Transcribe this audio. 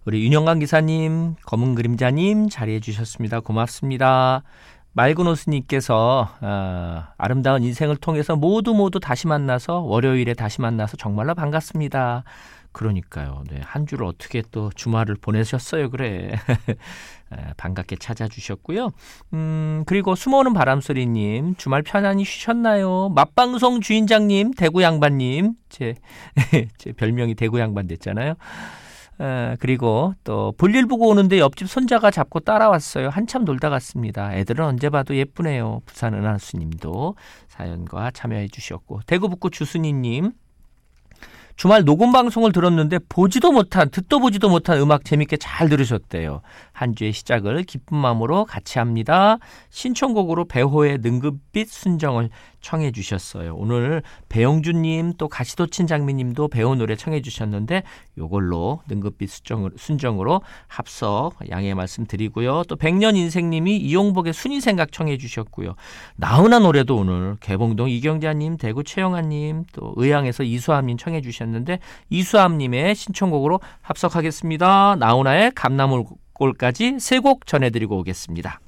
우리 윤영강 기사님, 검은 그림자님 자리해 주셨습니다. 고맙습니다. 맑은 호수님께서 아름다운 인생을 통해서 모두 다시 만나서 월요일에 다시 만나서 정말로 반갑습니다. 그러니까요. 네, 한 주를 어떻게 또 주말을 보내셨어요. 그래. 반갑게 찾아주셨고요. 그리고 숨어오는 바람소리님, 주말 편안히 쉬셨나요? 맛방송 주인장님, 대구 양반님, 제 별명이 대구 양반 됐잖아요. 그리고 또 볼일 보고 오는데 옆집 손자가 잡고 따라왔어요. 한참 놀다 갔습니다. 애들은 언제 봐도 예쁘네요. 부산 은하수님도 사연과 참여해 주셨고, 대구 북구 주순이님, 주말 녹음 방송을 들었는데 듣도 보지도 못한 음악 재밌게 잘 들으셨대요. 한 주의 시작을 기쁜 마음으로 같이 합니다. 신청곡으로 배호의 능급빛 순정을 청해 주셨어요. 오늘 배영준님 또 가시도친 장미님도 배호 노래 청해 주셨는데 요걸로 능급빛 순정으로 합석 양해 말씀드리고요. 또 백년 인생님이 이용복의 순위 생각 청해 주셨고요. 나훈아 노래도 오늘 개봉동 이경자님, 대구 최영아님, 또 의향에서 이수함님 청해 주셨는데 이수함님의 신청곡으로 합석하겠습니다. 나훈아의 감나물골까지 세 곡 전해드리고 오겠습니다.